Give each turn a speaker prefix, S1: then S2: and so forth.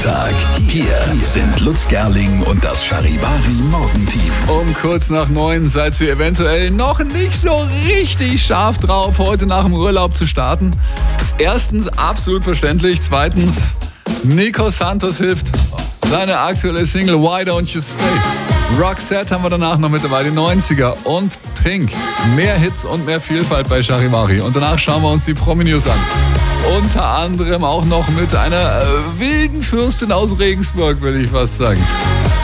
S1: Montag. Hier sind Lutz Gerling und das Charivari Morgenteam.
S2: Um kurz nach 9 seid ihr eventuell noch nicht so richtig scharf drauf, heute nach dem Urlaub zu starten. Erstens, absolut verständlich. Zweitens, Nico Santos hilft. Seine aktuelle Single Why Don't You Stay. Roxette haben wir danach noch mit dabei, die 90er und Pink. Mehr Hits und mehr Vielfalt bei Charivari. Und danach schauen wir uns die Promi-News an. Unter anderem auch noch mit einer wilden Fürstin aus Regensburg, würde ich fast sagen.